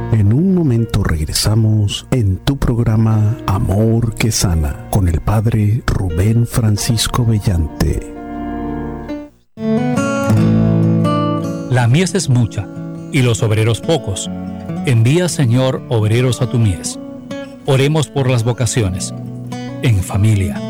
En un momento regresamos en tu programa Amor que Sana con el Padre Rubén Francisco Bellante. La mies es mucha y los obreros pocos. Envía, Señor, obreros a tu mies. Oremos por las vocaciones. En familia.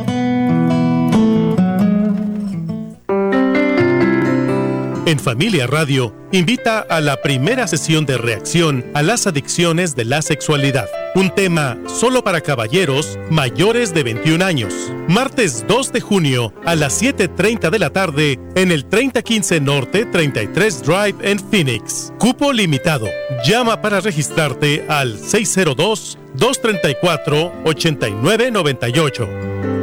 En Familia Radio invita a la primera sesión de reacción a las adicciones de la sexualidad. Un tema solo para caballeros mayores de 21 años. Martes 2 de junio a las 7:30 de la tarde en el 3015 Norte 33 Drive en Phoenix. Cupo limitado. Llama para registrarte al 602-234-8998.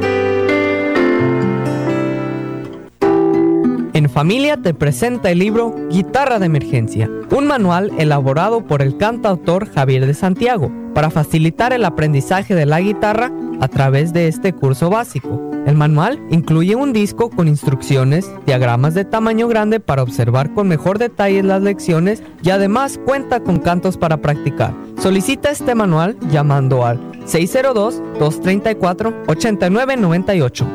En Familia te presenta el libro Guitarra de Emergencia, un manual elaborado por el cantautor Javier de Santiago para facilitar el aprendizaje de la guitarra a través de este curso básico. El manual incluye un disco con instrucciones, diagramas de tamaño grande para observar con mejor detalle las lecciones y además cuenta con cantos para practicar. Solicita este manual llamando al 602-234-8998.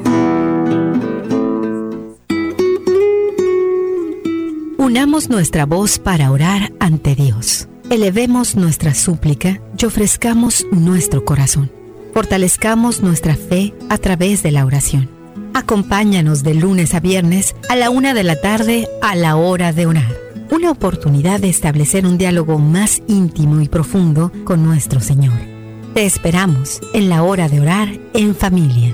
Unamos nuestra voz para orar ante Dios. Elevemos nuestra súplica y ofrezcamos nuestro corazón. Fortalezcamos nuestra fe a través de la oración. Acompáñanos de lunes a viernes a la 1 de la tarde a la hora de orar. Una oportunidad de establecer un diálogo más íntimo y profundo con nuestro Señor. Te esperamos en la hora de orar en familia.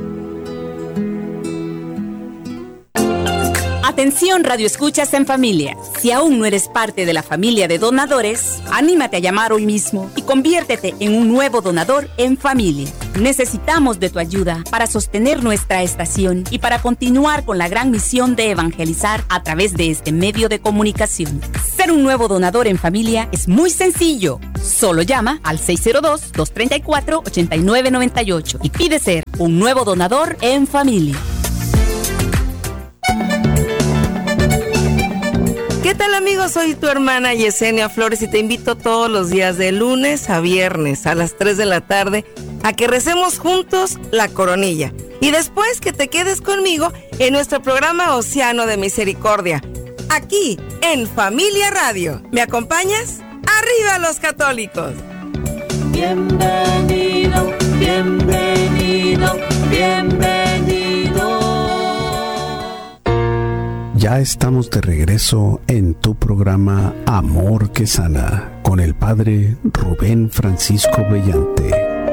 Atención, Radio Escuchas en Familia. Si aún no eres parte de la familia de donadores, anímate a llamar hoy mismo y conviértete en un nuevo donador en familia. Necesitamos de tu ayuda para sostener nuestra estación y para continuar con la gran misión de evangelizar a través de este medio de comunicación. Ser un nuevo donador en familia es muy sencillo. Solo llama al 602-234-8998 y pide ser un nuevo donador en familia. ¿Qué tal, amigos? Soy tu hermana Yesenia Flores y te invito todos los días de lunes a viernes a las 3 de la tarde a que recemos juntos la coronilla. Y después que te quedes conmigo en nuestro programa Océano de Misericordia, aquí en Familia Radio. ¿Me acompañas? ¡Arriba los católicos! Bienvenido, bienvenido, bienvenido. Ya estamos de regreso en tu programa Amor que Sana con el Padre Rubén Francisco Bellante.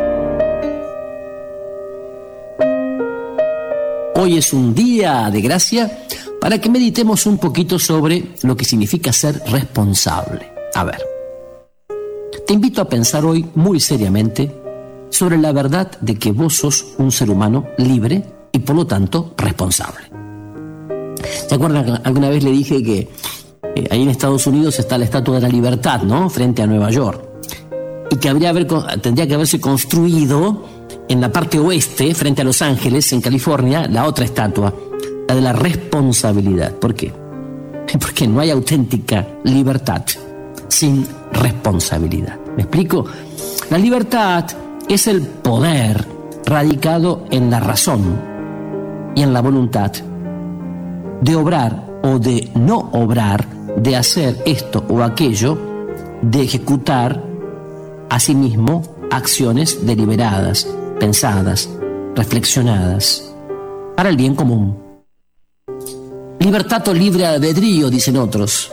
Hoy es un día de gracia para que meditemos un poquito sobre lo que significa ser responsable. A ver, te invito a pensar hoy muy seriamente sobre la verdad de que vos sos un ser humano libre y por lo tanto responsable. ¿Se acuerdan que alguna vez le dije que ahí en Estados Unidos está la Estatua de la Libertad, ¿no? Frente a Nueva York. Y que tendría que haberse construido en la parte oeste, frente a Los Ángeles, en California, la otra estatua, la de la responsabilidad. ¿Por qué? Porque no hay auténtica libertad sin responsabilidad. ¿Me explico? La libertad es el poder radicado en la razón y en la voluntad de obrar o de no obrar, de hacer esto o aquello, de ejecutar asimismo acciones deliberadas, pensadas, reflexionadas, para el bien común. Libertad o libre albedrío, dicen otros.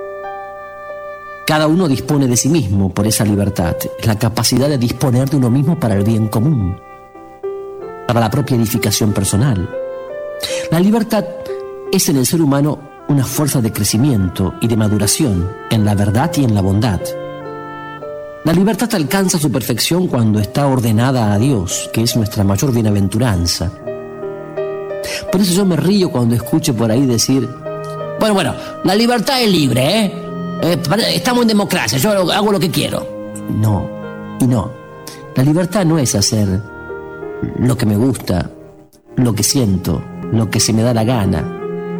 Cada uno dispone de sí mismo por esa libertad, la capacidad de disponer de uno mismo para el bien común, para la propia edificación personal. La libertad es en el ser humano una fuerza de crecimiento y de maduración en la verdad y en la bondad. La libertad alcanza su perfección cuando está ordenada a Dios, que es nuestra mayor bienaventuranza. Por eso yo me río cuando escucho por ahí decir, bueno, la libertad es libre, estamos en democracia, yo hago lo que quiero. No, la libertad no es hacer lo que me gusta, lo que siento, lo que se me da la gana.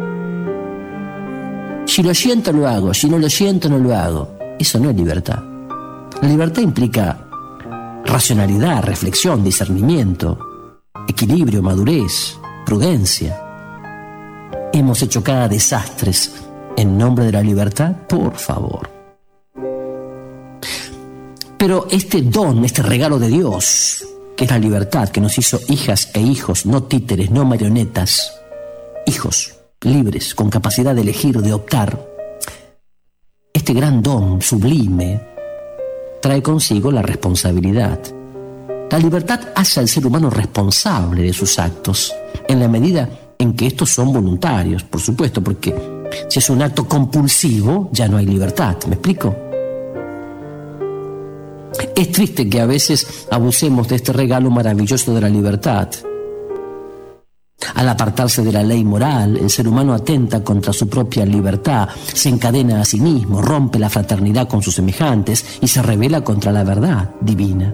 Si lo siento, lo hago. Si no lo siento, no lo hago. Eso no es libertad. La libertad implica racionalidad, reflexión, discernimiento, equilibrio, madurez, prudencia. Hemos hecho cada desastre en nombre de la libertad, por favor. Pero este don, este regalo de Dios, que es la libertad, que nos hizo hijas e hijos, no títeres, no marionetas, hijos libres, con capacidad de elegir, de optar, este gran don sublime trae consigo la responsabilidad. La libertad hace al ser humano responsable de sus actos, en la medida en que estos son voluntarios, por supuesto, porque si es un acto compulsivo, ya no hay libertad. ¿Me explico? Es triste que a veces abusemos de este regalo maravilloso de la libertad. Al apartarse de la ley moral, el ser humano atenta contra su propia libertad, se encadena a sí mismo, rompe la fraternidad con sus semejantes y se rebela contra la verdad divina.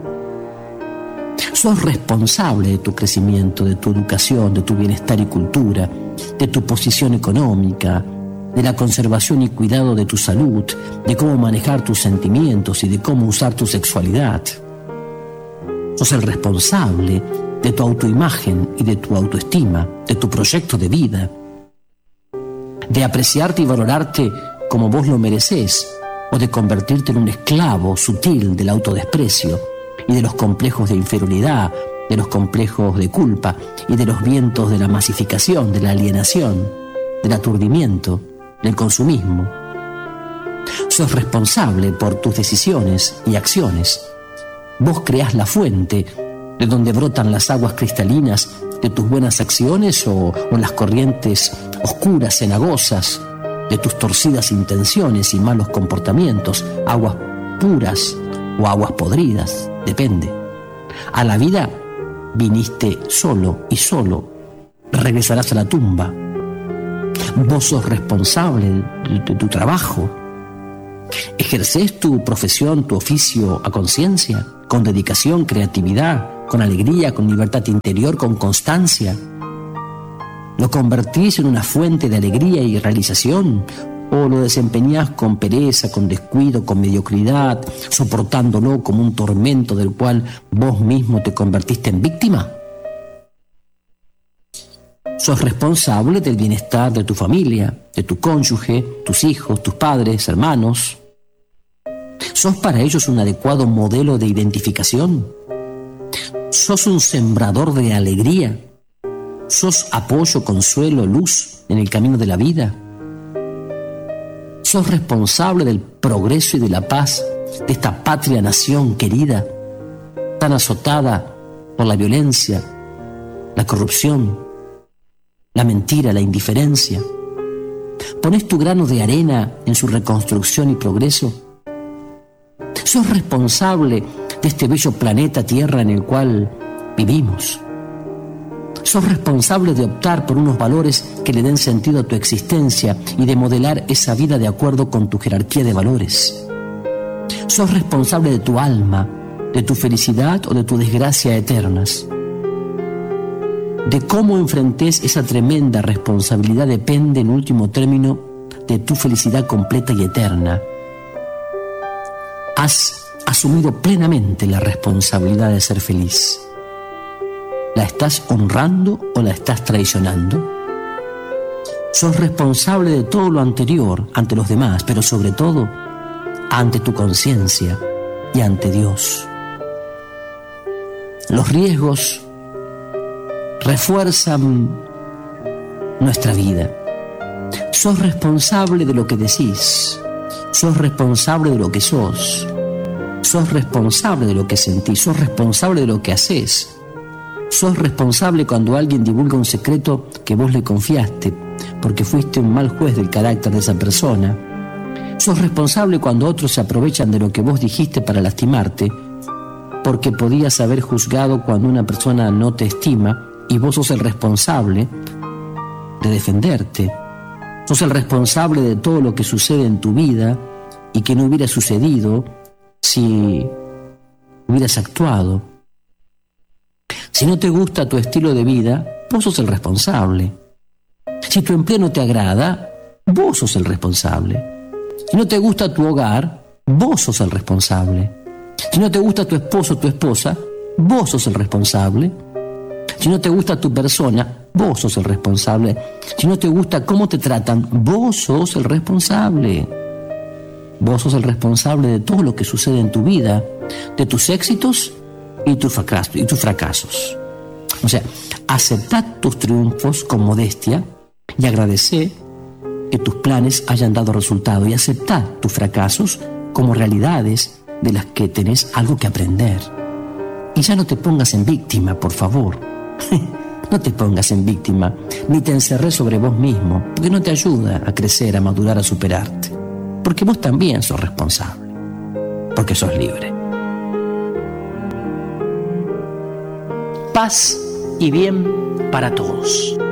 Sos responsable de tu crecimiento, de tu educación, de tu bienestar y cultura, de tu posición económica, de la conservación y cuidado de tu salud, de cómo manejar tus sentimientos y de cómo usar tu sexualidad. Sos el responsable de tu autoimagen y de tu autoestima, de tu proyecto de vida, de apreciarte y valorarte como vos lo merecés, o de convertirte en un esclavo sutil del autodesprecio y de los complejos de inferioridad, de los complejos de culpa y de los vientos de la masificación, de la alienación, del aturdimiento, del consumismo. Sos responsable por tus decisiones y acciones. Vos creás la fuente de donde brotan las aguas cristalinas de tus buenas acciones o las corrientes oscuras, cenagosas, de tus torcidas intenciones y malos comportamientos, aguas puras o aguas podridas, depende. A la vida viniste solo y solo regresarás a la tumba. Vos sos responsable de tu trabajo. ¿Ejercés tu profesión, tu oficio a conciencia, con dedicación, creatividad, con alegría, con libertad interior, con constancia? ¿Lo convertís en una fuente de alegría y realización? ¿O lo desempeñás con pereza, con descuido, con mediocridad, soportándolo como un tormento del cual vos mismo te convertiste en víctima? Sos responsable del bienestar de tu familia, de tu cónyuge, tus hijos, tus padres, hermanos. ¿Sos para ellos un adecuado modelo de identificación? ¿Sos un sembrador de alegría? ¿Sos apoyo, consuelo, luz en el camino de la vida? ¿Sos responsable del progreso y de la paz de esta patria nación querida, tan azotada por la violencia, la corrupción, la mentira, la indiferencia? ¿Pones tu grano de arena en su reconstrucción y progreso? ¿Sos responsable de este bello planeta Tierra en el cual vivimos? ¿Sos responsable de optar por unos valores que le den sentido a tu existencia y de modelar esa vida de acuerdo con tu jerarquía de valores? ¿Sos responsable de tu alma, de tu felicidad o de tu desgracia eternas? De cómo enfrentes esa tremenda responsabilidad depende, en último término, de tu felicidad completa y eterna. Has asumido plenamente la responsabilidad de ser feliz. ¿La estás honrando o la estás traicionando? Sos responsable de todo lo anterior ante los demás, pero sobre todo ante tu conciencia y ante Dios. Los riesgos refuerzan nuestra vida. Sos responsable de lo que decís. Sos responsable de lo que sos. Sos responsable de lo que sentís. Sos responsable de lo que haces. Sos responsable cuando alguien divulga un secreto que vos le confiaste, porque fuiste un mal juez del carácter de esa persona. Sos responsable cuando otros se aprovechan de lo que vos dijiste para lastimarte, porque podías haber juzgado cuando una persona no te estima y vos sos el responsable de defenderte. Sos el responsable de todo lo que sucede en tu vida y que no hubiera sucedido si hubieras actuado. Si no te gusta tu estilo de vida, vos sos el responsable. Si tu empleo no te agrada, vos sos el responsable. Si no te gusta tu hogar, vos sos el responsable. Si no te gusta tu esposo o tu esposa, vos sos el responsable. Si no te gusta tu persona, vos sos el responsable. Si no te gusta cómo te tratan, vos sos el responsable. Vos sos el responsable de todo lo que sucede en tu vida, de tus éxitos y tus fracasos. O sea, aceptá tus triunfos con modestia y agradecé que tus planes hayan dado resultado, y aceptá tus fracasos como realidades de las que tenés algo que aprender. Y ya no te pongas en víctima, por favor. No te pongas en víctima, ni te encerres sobre vos mismo, porque no te ayuda a crecer, a madurar, a superarte. Porque vos también sos responsable, porque sos libre. Paz y bien para todos.